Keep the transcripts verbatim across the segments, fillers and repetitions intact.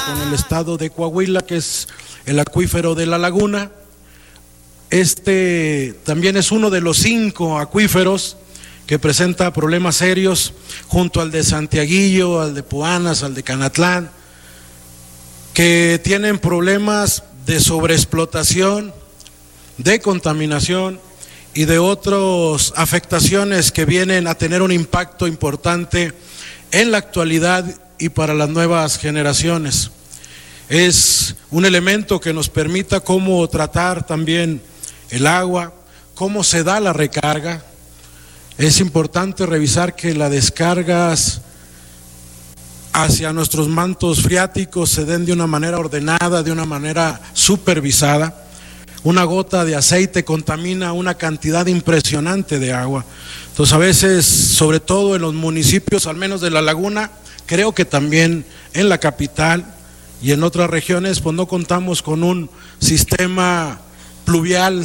con el estado de Coahuila, que es el acuífero de La Laguna. Este también es uno de los cinco acuíferos que presenta problemas serios, junto al de Santiaguillo, al de Puanas, al de Canatlán, que tienen problemas de sobreexplotación, de contaminación y de otras afectaciones que vienen a tener un impacto importante en la actualidad y para las nuevas generaciones. Es un elemento que nos permita cómo tratar también el agua, cómo se da la recarga. Es importante revisar que las descargas hacia nuestros mantos freáticos se den de una manera ordenada, de una manera supervisada. Una gota de aceite contamina una cantidad impresionante de agua. Entonces, a veces, sobre todo en los municipios, al menos de La Laguna, creo que también en la capital y en otras regiones, pues no contamos con un sistema pluvial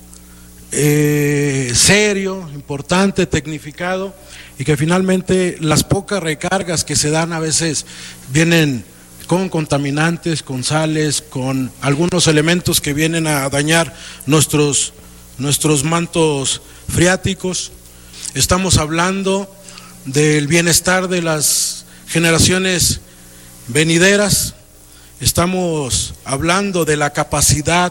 eh, serio, importante, tecnificado, y que finalmente las pocas recargas que se dan a veces vienen con contaminantes, con sales, con algunos elementos que vienen a dañar nuestros, nuestros mantos freáticos. Estamos hablando del bienestar de las generaciones venideras, estamos hablando de la capacidad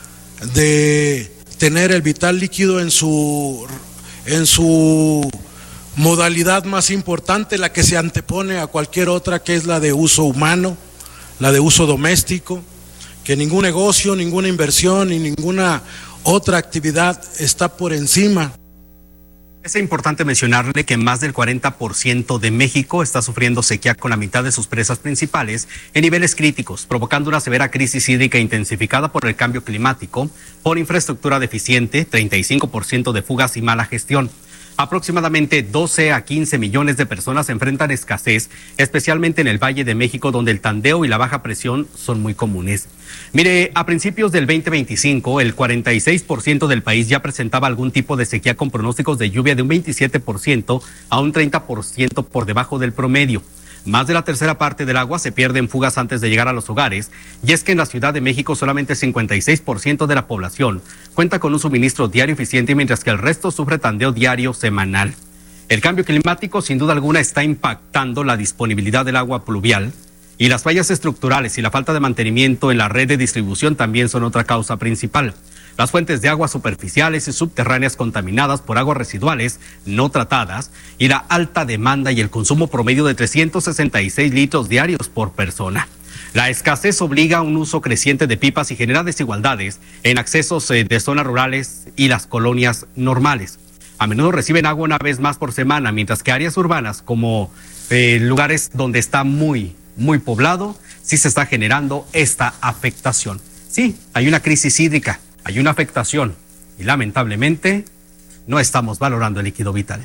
de tener el vital líquido en su, en su modalidad más importante, la que se antepone a cualquier otra, que es la de uso humano, la de uso doméstico, que ningún negocio, ninguna inversión ni ninguna otra actividad está por encima. Es importante mencionarle que más del cuarenta por ciento de México está sufriendo sequía, con la mitad de sus presas principales en niveles críticos, provocando una severa crisis hídrica intensificada por el cambio climático, por infraestructura deficiente, treinta y cinco por ciento de fugas y mala gestión. Aproximadamente doce a quince millones de personas enfrentan escasez, especialmente en el Valle de México, donde el tandeo y la baja presión son muy comunes. Mire, a principios del veinte veinticinco, el cuarenta y seis por ciento del país ya presentaba algún tipo de sequía, con pronósticos de lluvia de un veintisiete por ciento a un treinta por ciento por debajo del promedio. Más de la tercera parte del agua se pierde en fugas antes de llegar a los hogares, y es que en la Ciudad de México solamente cincuenta y seis por ciento de la población cuenta con un suministro diario eficiente, mientras que el resto sufre tandeo diario semanal. El cambio climático sin duda alguna está impactando la disponibilidad del agua pluvial, y las fallas estructurales y la falta de mantenimiento en la red de distribución también son otra causa principal. Las fuentes de aguas superficiales y subterráneas contaminadas por aguas residuales no tratadas, y la alta demanda y el consumo promedio de trescientos sesenta y seis litros diarios por persona. La escasez obliga a un uso creciente de pipas y genera desigualdades en accesos eh, de zonas rurales y las colonias normales. A menudo reciben agua una vez más por semana, mientras que áreas urbanas, como eh, lugares donde está muy, muy poblado, sí se está generando esta afectación. Sí, hay una crisis hídrica, hay una afectación, y lamentablemente no estamos valorando el líquido vital.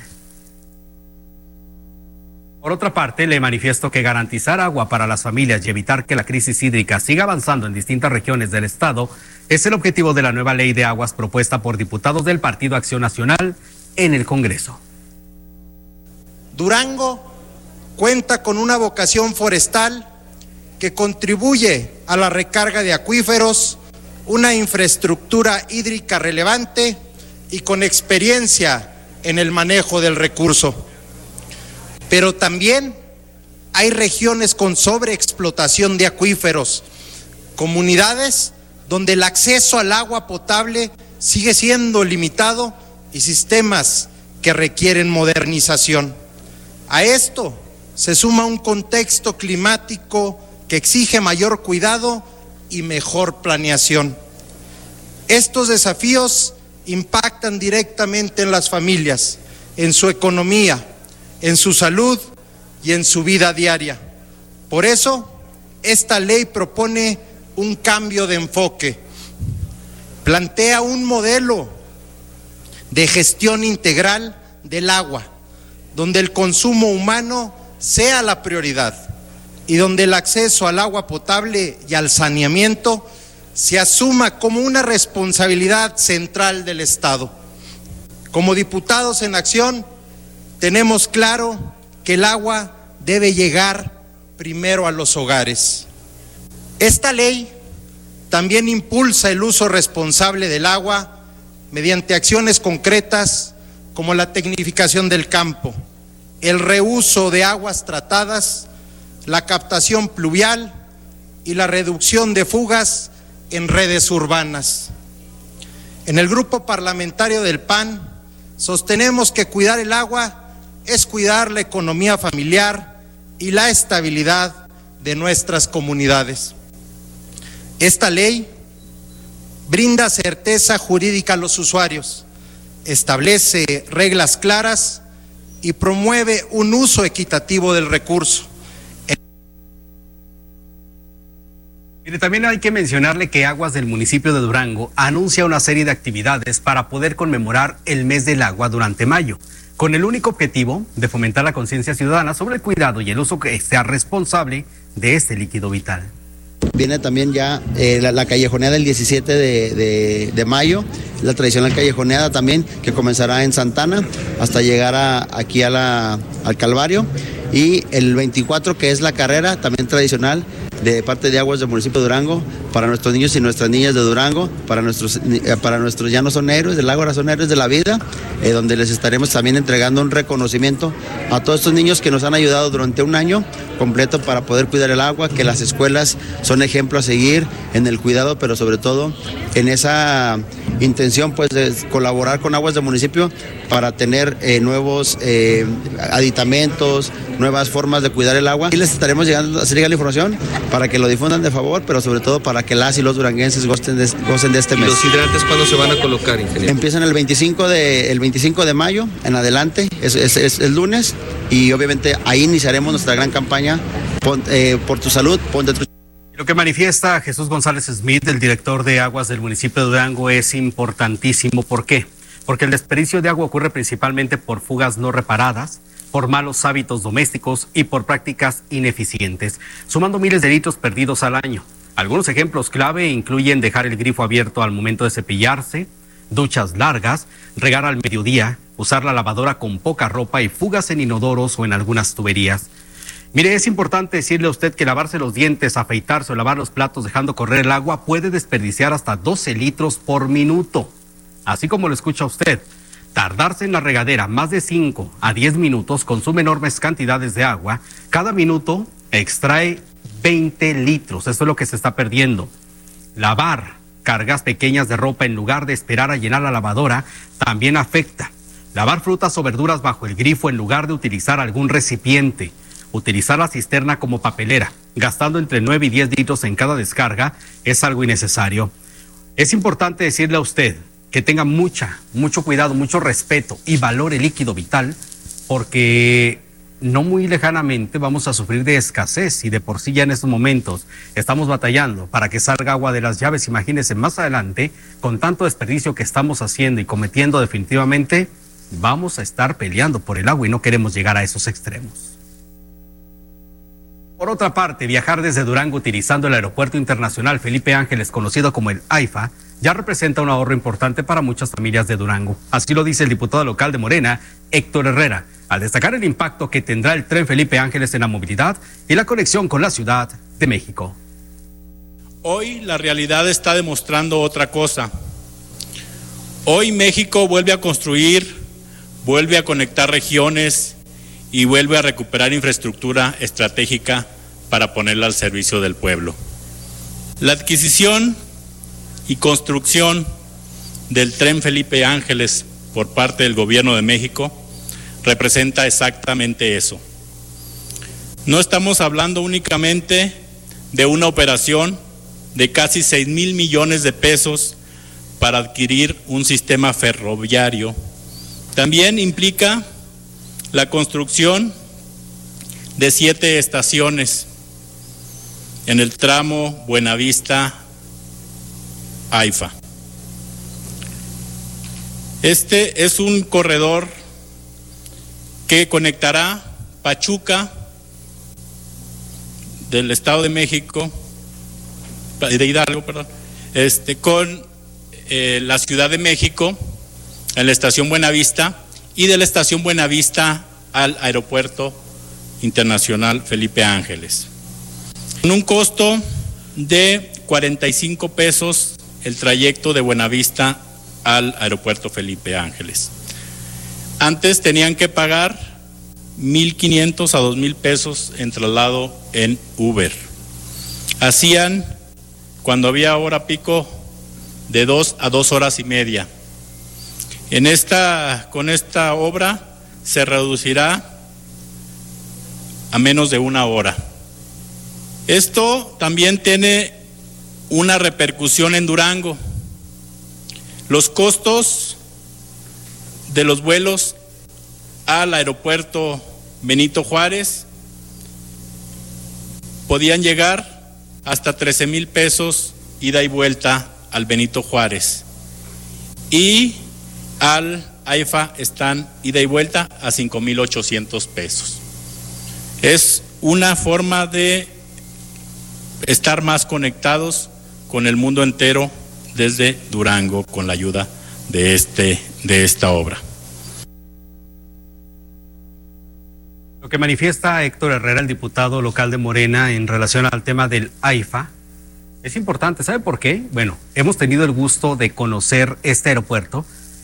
Por otra parte, le manifiesto que garantizar agua para las familias y evitar que la crisis hídrica siga avanzando en distintas regiones del estado es el objetivo de la nueva ley de aguas propuesta por diputados del Partido Acción Nacional en el Congreso. Durango cuenta con una vocación forestal que contribuye a la recarga de acuíferos, una infraestructura hídrica relevante y con experiencia en el manejo del recurso. Pero también hay regiones con sobreexplotación de acuíferos, comunidades donde el acceso al agua potable sigue siendo limitado y sistemas que requieren modernización. A esto se suma un contexto climático que exige mayor cuidado y mejor planeación. Estos desafíos impactan directamente en las familias, en su economía, en su salud y en su vida diaria. Por eso, esta ley propone un cambio de enfoque. Plantea un modelo de gestión integral del agua, donde el consumo humano sea la prioridad y donde el acceso al agua potable y al saneamiento se asuma como una responsabilidad central del Estado. Como diputados en acción, tenemos claro que el agua debe llegar primero a los hogares. Esta ley también impulsa el uso responsable del agua mediante acciones concretas como la tecnificación del campo, el reuso de aguas tratadas, la captación pluvial y la reducción de fugas en redes urbanas. En el grupo parlamentario del P A N sostenemos que cuidar el agua es cuidar la economía familiar y la estabilidad de nuestras comunidades. Esta ley brinda certeza jurídica a los usuarios, establece reglas claras y promueve un uso equitativo del recurso. Mire, también hay que mencionarle que Aguas del municipio de Durango anuncia una serie de actividades para poder conmemorar el mes del agua durante mayo, con el único objetivo de fomentar la conciencia ciudadana sobre el cuidado y el uso que sea responsable de este líquido vital. Viene también ya eh, la, la callejoneada el diecisiete de, de, de mayo, la tradicional callejoneada también que comenzará en Santana hasta llegar a, aquí a la, al Calvario, y el veinticuatro que es la carrera también tradicional de parte de Aguas del municipio de Durango para nuestros niños y nuestras niñas de Durango, para nuestros, para nuestros ya no son héroes del agua, son héroes de la vida, eh, donde les estaremos también entregando un reconocimiento a todos estos niños que nos han ayudado durante un año completo para poder cuidar el agua, que las escuelas son ejemplo a seguir en el cuidado, pero sobre todo en esa intención pues de colaborar con Aguas del municipio para tener eh, nuevos eh, aditamentos, nuevas formas de cuidar el agua. Y les estaremos llegando a hacer llegar la información para que lo difundan de favor, pero sobre todo para que las y los duranguenses gocen de, gocen de este mes. ¿Y los hidrantes cuándo se van a colocar, ingeniero? Empiezan el veinticinco de, el veinticinco de mayo en adelante, es, es, es el lunes, y obviamente ahí iniciaremos nuestra gran campaña pon, eh, por tu salud, ponte tu... Lo que manifiesta Jesús González Smith, el director de Aguas del municipio de Durango, es importantísimo. ¿Por qué? Porque el desperdicio de agua ocurre principalmente por fugas no reparadas, por malos hábitos domésticos y por prácticas ineficientes, sumando miles de litros perdidos al año. Algunos ejemplos clave incluyen dejar el grifo abierto al momento de cepillarse, duchas largas, regar al mediodía, usar la lavadora con poca ropa y fugas en inodoros o en algunas tuberías. Mire, es importante decirle a usted que lavarse los dientes, afeitarse o lavar los platos dejando correr el agua puede desperdiciar hasta doce litros por minuto. Así como lo escucha usted, tardarse en la regadera más de cinco a diez minutos consume enormes cantidades de agua. Cada minuto extrae veinte litros, eso es lo que se está perdiendo. Lavar cargas pequeñas de ropa en lugar de esperar a llenar la lavadora también afecta. Lavar frutas o verduras bajo el grifo en lugar de utilizar algún recipiente. Utilizar la cisterna como papelera, gastando entre nueve y diez litros en cada descarga, es algo innecesario. Es importante decirle a usted que tenga mucha, mucho cuidado, mucho respeto y valore el líquido vital, porque no muy lejanamente vamos a sufrir de escasez y de por sí ya en estos momentos estamos batallando para que salga agua de las llaves. Imagínense más adelante, con tanto desperdicio que estamos haciendo y cometiendo, definitivamente vamos a estar peleando por el agua y no queremos llegar a esos extremos. Por otra parte, viajar desde Durango utilizando el Aeropuerto Internacional Felipe Ángeles, conocido como el AIFA, ya representa un ahorro importante para muchas familias de Durango. Así lo dice el diputado local de Morena, Héctor Herrera, al destacar el impacto que tendrá el tren Felipe Ángeles en la movilidad y la conexión con la Ciudad de México. Hoy la realidad está demostrando otra cosa. Hoy México vuelve a construir, vuelve a conectar regiones y vuelve a recuperar infraestructura estratégica para ponerla al servicio del pueblo. La adquisición y construcción del tren Felipe Ángeles por parte del Gobierno de México representa exactamente eso. No estamos hablando únicamente de una operación de casi seis mil millones de pesos para adquirir un sistema ferroviario. También implica la construcción de siete estaciones en el tramo Buenavista-AIFA. Este es un corredor que conectará Pachuca del Estado de México, de Hidalgo, perdón, este, con eh, la Ciudad de México en la estación Buenavista, y de la estación Buenavista al Aeropuerto Internacional Felipe Ángeles. Con un costo de cuarenta y cinco pesos el trayecto de Buenavista al aeropuerto Felipe Ángeles. Antes tenían que pagar mil quinientos a dos mil pesos en traslado en Uber. Hacían, cuando había hora pico, de dos a dos horas y media. En esta, con esta obra se reducirá a menos de una hora. Esto también tiene una repercusión en Durango. Los costos de los vuelos al aeropuerto Benito Juárez podían llegar hasta trece mil pesos ida y vuelta al Benito Juárez, y al AIFA están ida y vuelta a cinco mil ochocientos pesos. Es una forma de estar más conectados con el mundo entero desde Durango con la ayuda de, este, de esta obra. Lo que manifiesta Héctor Herrera, el diputado local de Morena, en relación al tema del AIFA, es importante. ¿Sabe por qué? Bueno, hemos tenido el gusto de conocer este aeropuerto.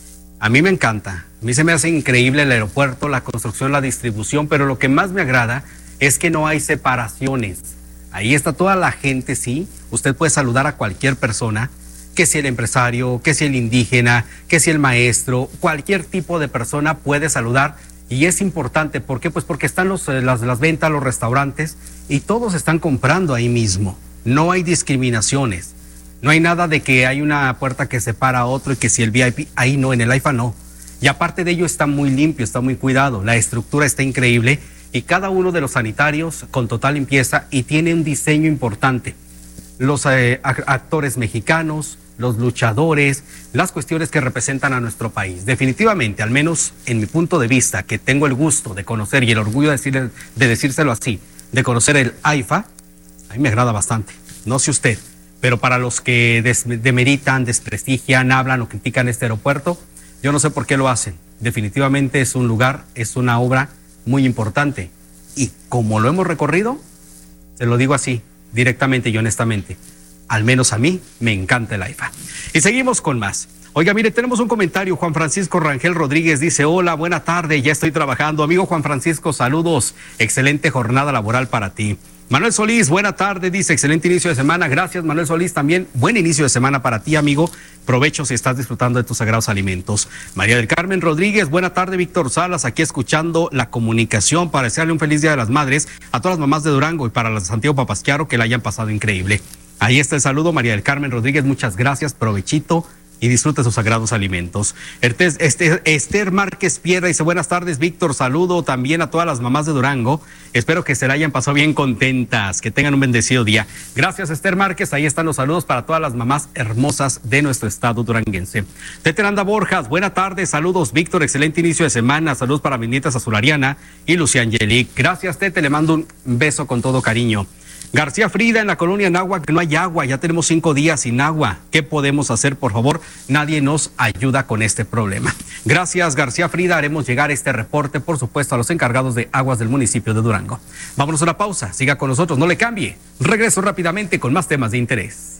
A mí me encanta, a mí se me hace increíble el aeropuerto, la construcción, la distribución, pero lo que más me agrada es que no hay separaciones. Ahí está toda la gente, sí, usted puede saludar a cualquier persona, que si el empresario, que si el indígena, que si el maestro, cualquier tipo de persona puede saludar. Y es importante, ¿por qué? Pues porque están los, las, las ventas, los restaurantes, y todos están comprando ahí mismo. No hay discriminaciones. No hay nada de que hay una puerta que separa a otro y que si el V I P, ahí no, en el AIFA no. Y aparte de ello está muy limpio, está muy cuidado, la estructura está increíble y cada uno de los sanitarios con total limpieza y tiene un diseño importante. Los eh, actores mexicanos, los luchadores, las cuestiones que representan a nuestro país. Definitivamente, al menos en mi punto de vista, que tengo el gusto de conocer y el orgullo de, decir, de decírselo así, de conocer el AIFA, a mí me agrada bastante, no sé usted. Pero para los que des, demeritan, desprestigian, hablan o critican este aeropuerto, yo no sé por qué lo hacen. Definitivamente es un lugar, es una obra muy importante. Y como lo hemos recorrido, se lo digo así, directamente y honestamente, al menos a mí me encanta el AIFA. Y seguimos con más. Oiga, mire, tenemos un comentario. Juan Francisco Rangel Rodríguez dice: hola, buena tarde, ya estoy trabajando. Amigo Juan Francisco, saludos, excelente jornada laboral para ti. Manuel Solís, buena tarde, dice, excelente inicio de semana. Gracias, Manuel Solís, también buen inicio de semana para ti, amigo. Provecho si estás disfrutando de tus sagrados alimentos. María del Carmen Rodríguez, buena tarde, Víctor Salas, aquí escuchando la comunicación para desearle un feliz Día de las Madres a todas las mamás de Durango y para las de Santiago Papasquiaro que la hayan pasado increíble. Ahí está el saludo, María del Carmen Rodríguez, muchas gracias, provechito y disfrute sus sagrados alimentos. Esther, Esther Márquez Piedra dice: buenas tardes, Víctor, saludo también a todas las mamás de Durango, espero que se la hayan pasado bien contentas, que tengan un bendecido día. Gracias, Esther Márquez, ahí están los saludos para todas las mamás hermosas de nuestro estado duranguense. Teteranda Borjas, buena tarde, saludos, Víctor, excelente inicio de semana, saludos para mis nietas Azulariana y Lucía Angelic. Gracias, Tete, le mando un beso con todo cariño. García Frida, en la colonia Náhuac no hay agua, ya tenemos cinco días sin agua. ¿Qué podemos hacer, por favor? Nadie nos ayuda con este problema. Gracias, García Frida, haremos llegar este reporte, por supuesto, a los encargados de aguas del municipio de Durango. Vámonos a una pausa, siga con nosotros, no le cambie. Regreso rápidamente con más temas de interés.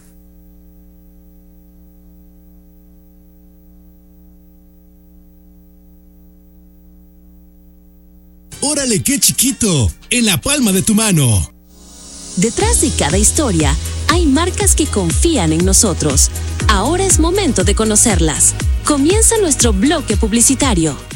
¡Órale, qué chiquito! En la palma de tu mano. Detrás de cada historia hay marcas que confían en nosotros. Ahora es momento de conocerlas. Comienza nuestro bloque publicitario.